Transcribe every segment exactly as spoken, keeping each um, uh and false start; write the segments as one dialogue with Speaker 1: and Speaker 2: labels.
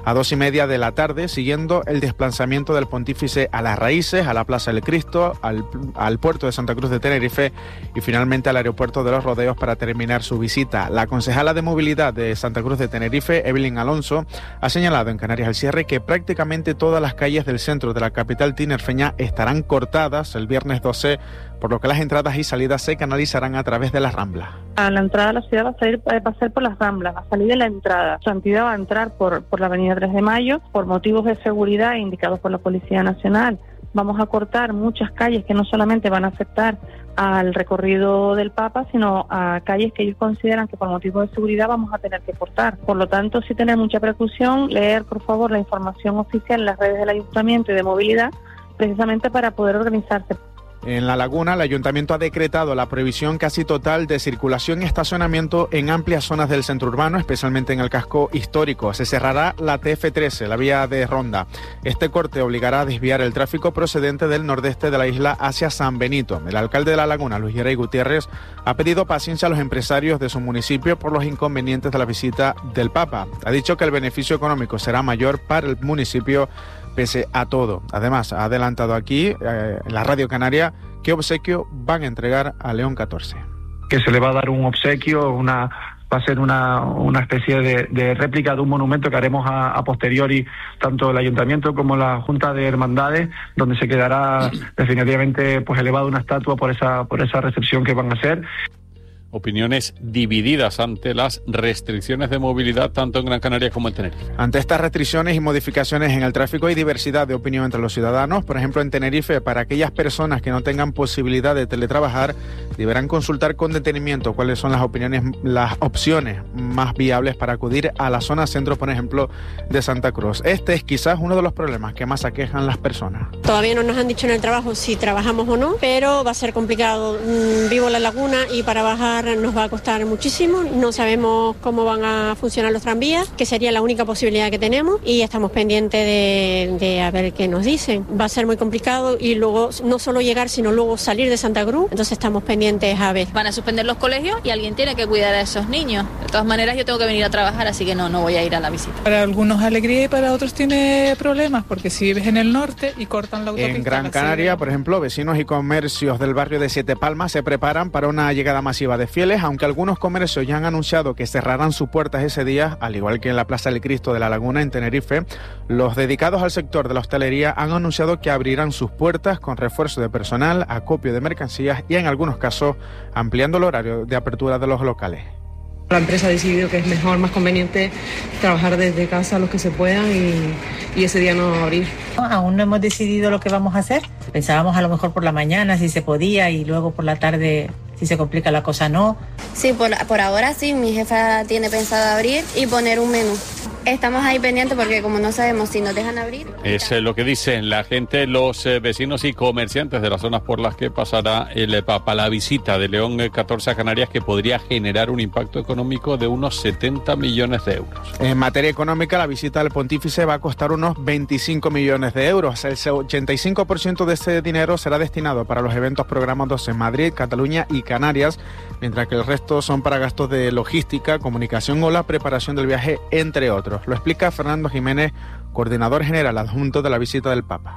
Speaker 1: a dos y media de la tarde, siguiendo el desplazamiento del pontífice a Las Raíces, a la Plaza del Cristo, al, al puerto de Santa Cruz de Tenerife y finalmente al aeropuerto de Los Rodeos para terminar su visita. La concejala de movilidad de Santa Cruz de Tenerife, Evelyn Alonso, ha señalado en Canarias al Cierre que prácticamente todas las calles del centro de la capital tinerfeña estarán cortadas el viernes doce, por lo que las entradas y salidas se canalizarán a través de las Ramblas.
Speaker 2: A la entrada a la ciudad va a, salir, va a ser por las Ramblas, a salir de la entrada. Su entidad va a entrar por, por la avenida tres de mayo, por motivos de seguridad indicados por la Policía Nacional. Vamos a cortar muchas calles que no solamente van a afectar al recorrido del Papa, sino a calles que ellos consideran que por motivos de seguridad vamos a tener que cortar. Por lo tanto, sí tener mucha precaución, leer por favor la información oficial en las redes del Ayuntamiento y de movilidad, precisamente para poder organizarse.
Speaker 1: En La Laguna, el Ayuntamiento ha decretado la prohibición casi total de circulación y estacionamiento en amplias zonas del centro urbano, especialmente en el casco histórico. Se cerrará la T F trece, la vía de Ronda. Este corte obligará a desviar el tráfico procedente del nordeste de la isla hacia San Benito. El alcalde de La Laguna, Luis Geray Gutiérrez, ha pedido paciencia a los empresarios de su municipio por los inconvenientes de la visita del Papa. Ha dicho que el beneficio económico será mayor para el municipio pese a todo. Además, ha adelantado aquí, eh, en la Radio Canaria, qué obsequio van a entregar a León catorce.
Speaker 3: Que se le va a dar un obsequio, una va a ser una, una especie de, de réplica de un monumento que haremos a, a posteriori, tanto el Ayuntamiento como la Junta de Hermandades, donde se quedará definitivamente pues elevada una estatua por esa, por esa recepción que van a hacer.
Speaker 4: Opiniones divididas ante las restricciones de movilidad tanto en Gran Canaria como en Tenerife.
Speaker 1: Ante estas restricciones y modificaciones en el tráfico hay diversidad de opinión entre los ciudadanos. Por ejemplo, en Tenerife, para aquellas personas que no tengan posibilidad de teletrabajar, deberán consultar con detenimiento cuáles son las opiniones, las opciones más viables para acudir a la zona centro, por ejemplo, de Santa Cruz. Este es quizás uno de los problemas que más aquejan las personas.
Speaker 5: Todavía no nos han dicho en el trabajo si trabajamos o no, pero va a ser complicado. Vivo en La Laguna y para bajar nos va a costar muchísimo, no sabemos cómo van a funcionar los tranvías, que sería la única posibilidad que tenemos, y estamos pendientes de, de a ver qué nos dicen. Va a ser muy complicado y luego no solo llegar, sino luego salir de Santa Cruz, entonces estamos pendientes a ver.
Speaker 6: Van a suspender los colegios y alguien tiene que cuidar a esos niños. De todas maneras yo tengo que venir a trabajar, así que no, no voy a ir a la visita.
Speaker 7: Para algunos alegría y para otros tiene problemas, porque si vives en el norte y cortan la autopista...
Speaker 1: En Gran Canaria, por ejemplo, vecinos y comercios del barrio de Siete Palmas se preparan para una llegada masiva de fieles, aunque algunos comercios ya han anunciado que cerrarán sus puertas ese día, al igual que en la Plaza del Cristo de La Laguna en Tenerife. Los dedicados al sector de la hostelería han anunciado que abrirán sus puertas con refuerzo de personal, acopio de mercancías y en algunos casos ampliando el horario de apertura de los locales.
Speaker 8: La empresa ha decidido que es mejor, más conveniente trabajar desde casa los que se puedan y, y ese día no abrir.
Speaker 9: Aún no hemos decidido lo que vamos a hacer. Pensábamos a lo mejor por la mañana si se podía y luego por la tarde si se complica la cosa no.
Speaker 10: Sí, por, por ahora sí, mi jefa tiene pensado abrir y poner un menú. Estamos ahí pendientes porque como no sabemos si nos dejan abrir.
Speaker 4: Es eh, lo que dicen la gente, los eh, vecinos y comerciantes de las zonas por las que pasará el eh, Papa. La visita de León catorce a Canarias, que podría generar un impacto económico de unos setenta millones de euros.
Speaker 1: En materia económica, la visita del pontífice va a costar unos veinticinco millones de euros. El ochenta y cinco por ciento de ese dinero será destinado para los eventos programados en Madrid, Cataluña y Canarias, mientras que el resto son para gastos de logística, comunicación o la preparación del viaje, entre otros. Lo explica Fernando Jiménez, coordinador general adjunto de la visita del Papa.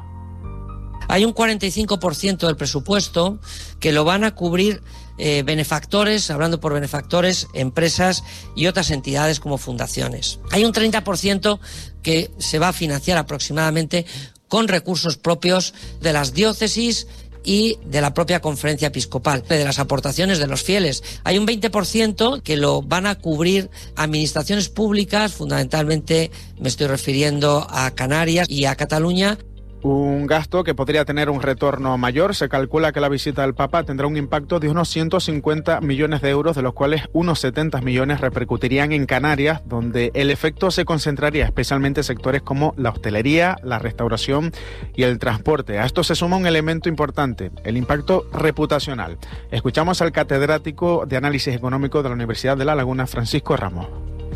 Speaker 11: Hay un cuarenta y cinco por ciento del presupuesto que lo van a cubrir eh, benefactores, hablando por benefactores, empresas y otras entidades como fundaciones. Hay un treinta por ciento que se va a financiar aproximadamente con recursos propios de las diócesis y de la propia conferencia episcopal, de las aportaciones de los fieles. Hay un veinte por ciento que lo van a cubrir administraciones públicas, fundamentalmente me estoy refiriendo a Canarias y a Cataluña.
Speaker 1: Un gasto que podría tener un retorno mayor. Se calcula que la visita del Papa tendrá un impacto de unos ciento cincuenta millones de euros, de los cuales unos setenta millones repercutirían en Canarias, donde el efecto se concentraría especialmente en sectores como la hostelería, la restauración y el transporte. A esto se suma un elemento importante, el impacto reputacional. Escuchamos al catedrático de Análisis Económico de la Universidad de La Laguna, Francisco Ramos.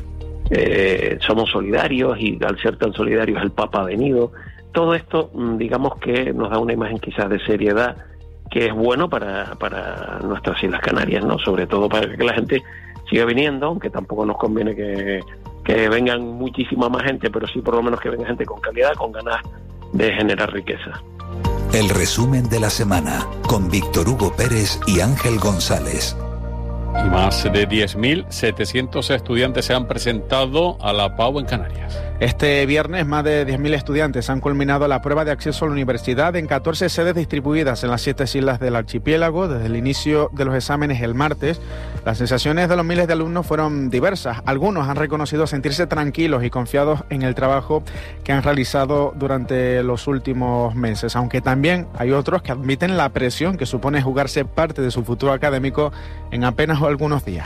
Speaker 12: Eh, somos solidarios y al ser tan solidarios el Papa ha venido. Todo esto, digamos que nos da una imagen quizás de seriedad que es bueno para, para nuestras Islas Canarias, ¿no? Sobre todo para que la gente siga viniendo, aunque tampoco nos conviene que, que que vengan muchísima más gente, pero sí por lo menos que venga gente con calidad, con ganas de generar riqueza.
Speaker 13: El resumen de la semana con Víctor Hugo Pérez y Ángel González.
Speaker 4: Y más de diez mil setecientos estudiantes se han presentado a la P A U en Canarias.
Speaker 1: Este viernes, más de diez mil estudiantes han culminado la prueba de acceso a la universidad en catorce sedes distribuidas en las siete islas del archipiélago desde el inicio de los exámenes el martes. Las sensaciones de los miles de alumnos fueron diversas. Algunos han reconocido sentirse tranquilos y confiados en el trabajo que han realizado durante los últimos meses, aunque también hay otros que admiten la presión que supone jugarse parte de su futuro académico en apenas algunos días.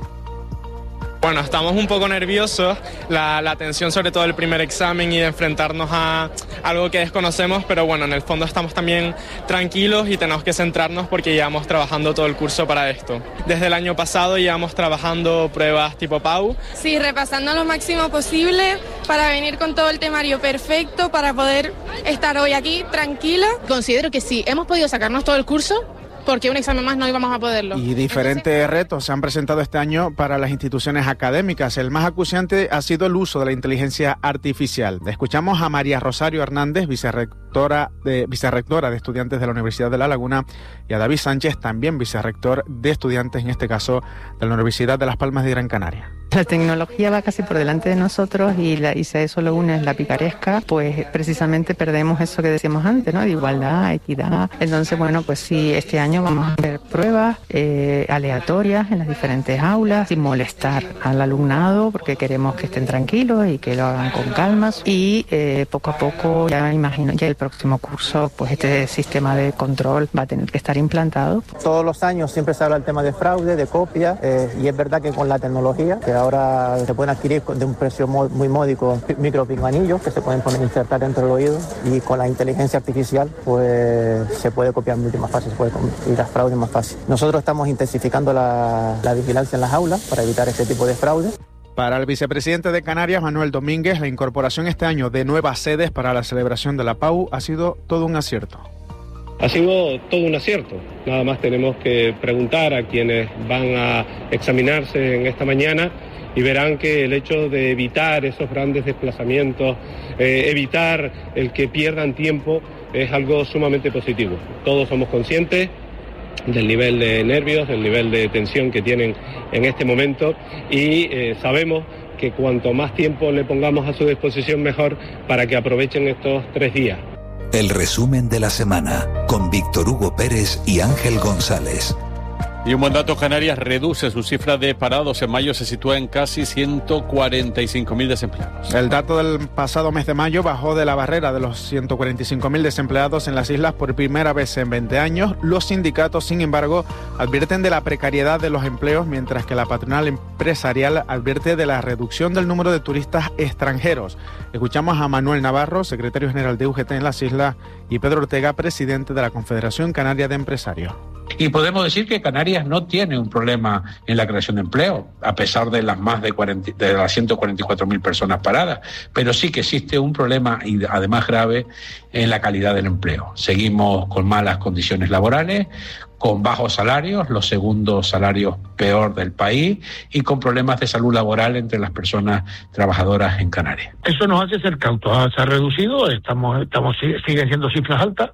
Speaker 14: Bueno, estamos un poco nerviosos, la, la tensión sobre todo el primer examen y de enfrentarnos a algo que desconocemos, pero bueno, en el fondo estamos también tranquilos y tenemos que centrarnos porque llevamos trabajando todo el curso para esto. Desde el año pasado llevamos trabajando pruebas tipo P A U.
Speaker 15: Sí, repasando lo máximo posible para venir con todo el temario perfecto, para poder estar hoy aquí tranquila.
Speaker 16: Considero que sí, hemos podido sacarnos todo el curso, porque un examen más no íbamos a poderlo.
Speaker 1: Y diferentes Entonces... retos se han presentado este año para las instituciones académicas. El más acuciante ha sido el uso de la inteligencia artificial. Escuchamos a María Rosario Hernández, vicerrectora de, vicerrectora de estudiantes de la Universidad de La Laguna, y a David Sánchez, también vicerrector de estudiantes, en este caso de la Universidad de Las Palmas de Gran Canaria.
Speaker 17: La tecnología va casi por delante de nosotros y, la, y si a eso le une la picaresca, pues precisamente perdemos eso que decíamos antes, ¿no? De igualdad, equidad. Entonces, bueno, pues sí, este año vamos a hacer pruebas eh, aleatorias en las diferentes aulas, sin molestar al alumnado, porque queremos que estén tranquilos y que lo hagan con calma. Y eh, poco a poco, ya me imagino, ya el próximo curso, pues este sistema de control va a tener que estar implantado.
Speaker 18: Todos los años siempre se habla del tema de fraude, de copia, eh, y es verdad que con la tecnología, que ahora se pueden adquirir de un precio muy módico micropinganillos que se pueden poner, insertar dentro del oído, y con la inteligencia artificial pues se puede copiar mucho más fácil, se puede ir a fraude más fácil. Nosotros estamos intensificando la, la vigilancia en las aulas para evitar este tipo de fraude.
Speaker 1: Para el vicepresidente de Canarias, Manuel Domínguez, la incorporación este año de nuevas sedes para la celebración de la P A U ha sido todo un acierto.
Speaker 19: Ha sido todo un acierto. Nada más tenemos que preguntar a quienes van a examinarse en esta mañana y verán que el hecho de evitar esos grandes desplazamientos, eh, evitar el que pierdan tiempo, es algo sumamente positivo. Todos somos conscientes del nivel de nervios, del nivel de tensión que tienen en este momento y eh, sabemos que cuanto más tiempo le pongamos a su disposición, mejor, para que aprovechen estos tres días.
Speaker 13: El resumen de la semana con Víctor Hugo Pérez y Ángel González.
Speaker 4: Y un buen dato, Canarias reduce su cifra de parados. En mayo se sitúa en casi ciento cuarenta y cinco mil desempleados.
Speaker 1: El dato del pasado mes de mayo bajó de la barrera de los ciento cuarenta y cinco mil desempleados en las islas por primera vez en veinte años. Los sindicatos, sin embargo, advierten de la precariedad de los empleos, mientras que la patronal empresarial advierte de la reducción del número de turistas extranjeros. Escuchamos a Manuel Navarro, secretario general de U G T en las islas, y Pedro Ortega, presidente de la Confederación Canaria de Empresarios.
Speaker 20: Y podemos decir que Canarias no tiene un problema en la creación de empleo, a pesar de las más de, cuarenta, de las ciento cuarenta y cuatro mil personas paradas, pero sí que existe un problema, y además grave, en la calidad del empleo. Seguimos con malas condiciones laborales, con bajos salarios, los segundos salarios peor del país, y con problemas de salud laboral entre las personas trabajadoras en Canarias.
Speaker 21: Eso nos hace ser cautos. Se ha reducido, estamos, estamos siguen siendo cifras altas,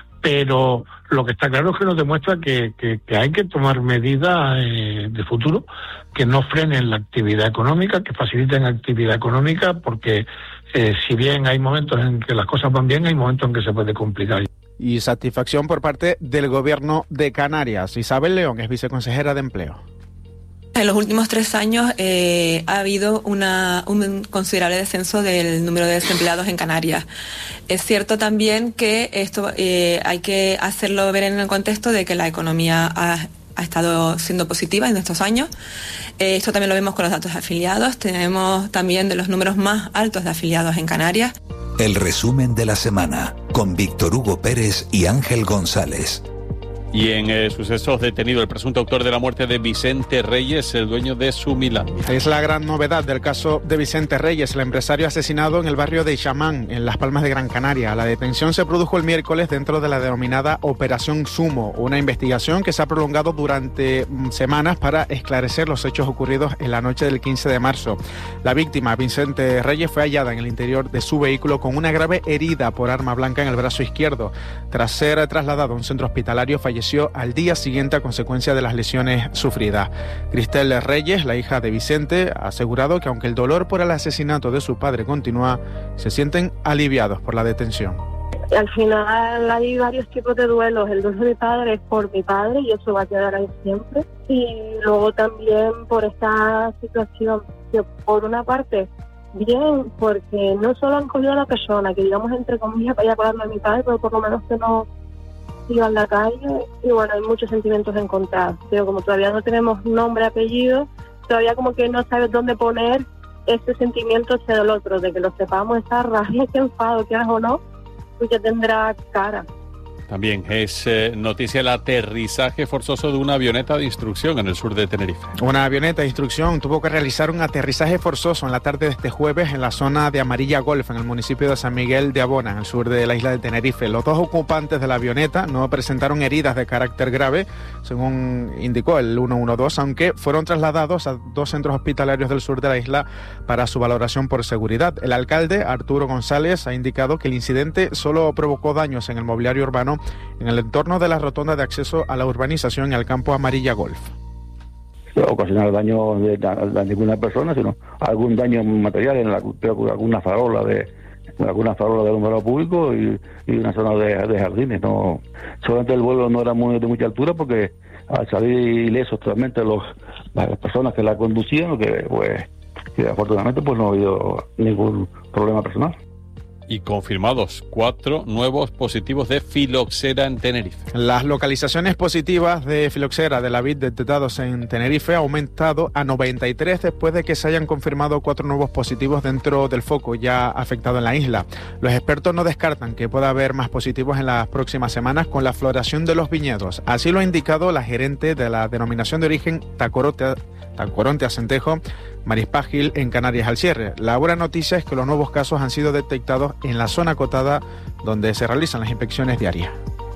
Speaker 21: pero lo que está claro es que nos demuestra que, que, que hay que tomar medidas eh, de futuro que no frenen la actividad económica, que faciliten la actividad económica, porque eh, si bien hay momentos en que las cosas van bien, hay momentos en que se puede complicar.
Speaker 1: Y satisfacción por parte del Gobierno de Canarias. Isabel León es viceconsejera de Empleo.
Speaker 22: En los últimos tres años eh, ha habido una, un considerable descenso del número de desempleados en Canarias. Es cierto también que esto eh, hay que hacerlo ver en el contexto de que la economía ha, ha estado siendo positiva en estos años. Eh, esto también lo vemos con los datos de afiliados. Tenemos también de los números más altos de afiliados en Canarias.
Speaker 13: El resumen de la semana con Víctor Hugo Pérez y Ángel González.
Speaker 4: Y en eh, sucesos, detenido el presunto autor de la muerte de Vicente Reyes, el dueño de Sumilandia.
Speaker 1: Es la gran novedad del caso de Vicente Reyes, el empresario asesinado en el barrio de Ixamán, en Las Palmas de Gran Canaria. La detención se produjo el miércoles dentro de la denominada Operación Sumo, una investigación que se ha prolongado durante semanas para esclarecer los hechos ocurridos en la noche del quince de marzo. La víctima, Vicente Reyes, fue hallada en el interior de su vehículo con una grave herida por arma blanca en el brazo izquierdo. Tras ser trasladado a un centro hospitalario, falleció al día siguiente a consecuencia de las lesiones sufridas. Cristel Reyes, la hija de Vicente, ha asegurado que aunque el dolor por el asesinato de su padre continúa, se sienten aliviados por la detención.
Speaker 2: Al final hay varios tipos de duelos. El duelo de mi padre es por mi padre y eso va a quedar ahí siempre. Y luego también por esta situación, que por una parte, bien, porque no solo han cogido a la persona, que digamos entre comillas, vaya a hablarme de mi padre, pero por lo menos que no iba en la calle, y bueno, hay muchos sentimientos encontrados, pero como todavía no tenemos nombre, apellido, todavía como que no sabes dónde poner ese sentimiento hacia el otro, de que lo sepamos, esa rabia, ese enfado, quieras o no, pues ya tendrá cara.
Speaker 4: También es eh, noticia el aterrizaje forzoso de una avioneta de instrucción en el sur de Tenerife.
Speaker 1: Una avioneta de instrucción tuvo que realizar un aterrizaje forzoso en la tarde de este jueves en la zona de Amarilla Golf, en el municipio de San Miguel de Abona, en el sur de la isla de Tenerife. Los dos ocupantes de la avioneta no presentaron heridas de carácter grave, según indicó el ciento doce, aunque fueron trasladados a dos centros hospitalarios del sur de la isla para su valoración por seguridad. El alcalde, Arturo González, ha indicado que el incidente solo provocó daños en el mobiliario urbano en el entorno de la rotonda de acceso a la urbanización y al campo Amarilla Golf.
Speaker 3: No ocasionar daño de, a ninguna persona, sino algún daño material en la, creo que alguna farola de alguna farola de alumbrado público y, y una zona de, de jardines. No, solamente el vuelo no era muy de mucha altura porque al salir ilesos totalmente los las personas que la conducían, que pues que afortunadamente pues no ha habido ningún problema personal.
Speaker 4: Y confirmados cuatro nuevos positivos de filoxera en Tenerife.
Speaker 1: Las localizaciones positivas de filoxera de la vid detectados en Tenerife ha aumentado a noventa y tres después de que se hayan confirmado cuatro nuevos positivos dentro del foco ya afectado en la isla. Los expertos no descartan que pueda haber más positivos en las próximas semanas con la floración de los viñedos. Así lo ha indicado la gerente de la denominación de origen Tacoronte, Tacoronte Acentejo, Marispa Gil, en Canarias al cierre. La buena noticia es que los nuevos casos han sido detectados en la zona acotada donde se realizan las inspecciones diarias.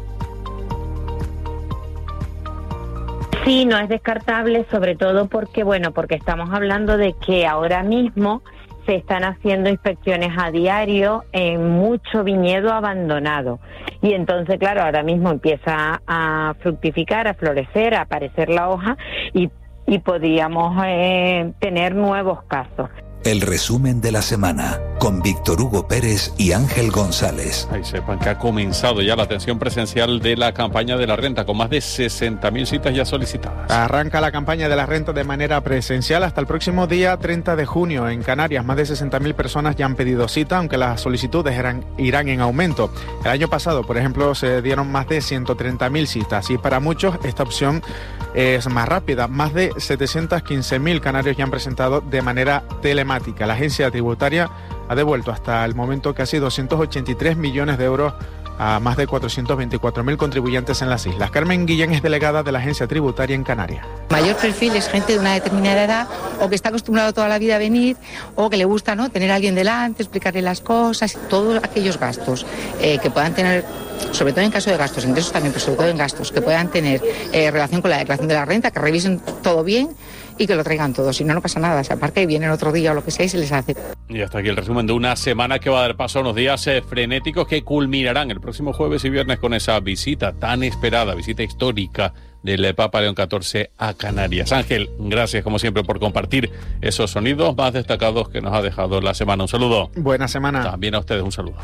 Speaker 23: Sí, no es descartable, sobre todo porque, bueno, porque estamos hablando de que ahora mismo se están haciendo inspecciones a diario en mucho viñedo abandonado. Y entonces, claro, ahora mismo empieza a fructificar, a florecer, a aparecer la hoja y y podríamos eh, tener nuevos casos.
Speaker 13: El resumen de la semana con Víctor Hugo Pérez y Ángel González.
Speaker 4: Ahí sepan que ha comenzado ya la atención presencial de la campaña de la renta con más de sesenta mil citas ya solicitadas.
Speaker 1: Arranca la campaña de la renta de manera presencial hasta el próximo día treinta de junio. En Canarias más de sesenta mil personas ya han pedido cita, aunque las solicitudes eran, irán en aumento. El año pasado, por ejemplo, se dieron más de ciento treinta mil citas y para muchos esta opción es más rápida. Más de setecientos quince mil canarios ya han presentado de manera telemática. La agencia tributaria ha devuelto hasta el momento casi doscientos ochenta y tres millones de euros a más de cuatrocientos veinticuatro mil contribuyentes en las islas. Carmen Guillén es delegada de la agencia tributaria en Canarias.
Speaker 24: Mayor perfil es gente de una determinada edad o que está acostumbrado toda la vida a venir o que le gusta, ¿no?, tener a alguien delante, explicarle las cosas, todos aquellos gastos eh, que puedan tener, sobre todo en caso de gastos, ingresos también, pero sobre todo en gastos, que puedan tener eh, relación con la declaración de la renta, que revisen todo bien y que lo traigan todo, si no, no pasa nada, se aparca y vienen otro día o lo que sea y se les hace.
Speaker 4: Y hasta aquí el resumen de una semana que va a dar paso a unos días eh, frenéticos que culminarán el próximo jueves y viernes con esa visita tan esperada, visita histórica del Papa León catorce a Canarias. Ángel, gracias como siempre por compartir esos sonidos más destacados que nos ha dejado la semana. Un saludo.
Speaker 1: Buena semana.
Speaker 4: También a ustedes un saludo.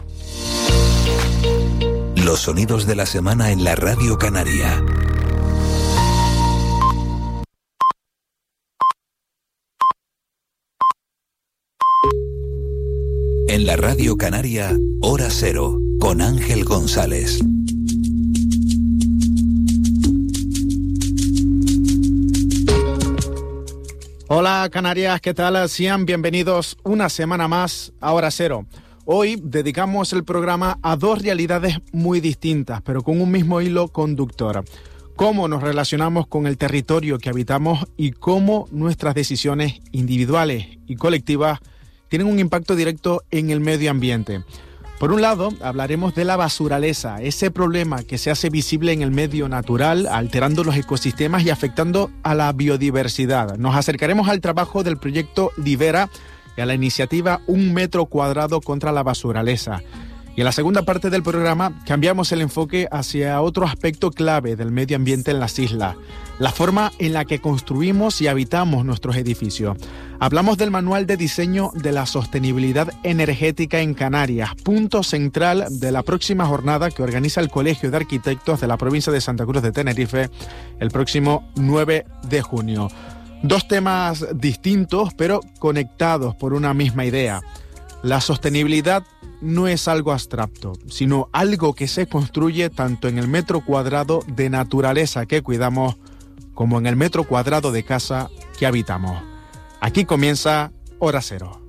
Speaker 13: Los sonidos de la semana en la Radio Canaria. En la Radio Canaria, Hora Cero, con Ángel González.
Speaker 1: Hola Canarias, ¿qué tal? Sean bienvenidos una semana más a Hora Cero. Hoy dedicamos el programa a dos realidades muy distintas, pero con un mismo hilo conductor. cómo nos relacionamos con el territorio que habitamos y cómo nuestras decisiones individuales y colectivas tienen un impacto directo en el medio ambiente. Por un lado, hablaremos de la basuraleza, ese problema que se hace visible en el medio natural, alterando los ecosistemas y afectando a la biodiversidad. Nos acercaremos al trabajo del proyecto Libera y a la iniciativa Un Metro Cuadrado contra la Basuraleza. Y en la segunda parte del programa cambiamos el enfoque hacia otro aspecto clave del medio ambiente en las islas, la forma en la que construimos y habitamos nuestros edificios. Hablamos del Manual de Diseño de la Sostenibilidad Energética en Canarias, punto central de la próxima jornada que organiza el Colegio de Arquitectos de la provincia de Santa Cruz de Tenerife el próximo nueve de junio. Dos temas distintos pero conectados por una misma idea. La sostenibilidad no es algo abstracto, sino algo que se construye tanto en el metro cuadrado de naturaleza que cuidamos como en el metro cuadrado de casa que habitamos. Aquí comienza Hora Cero.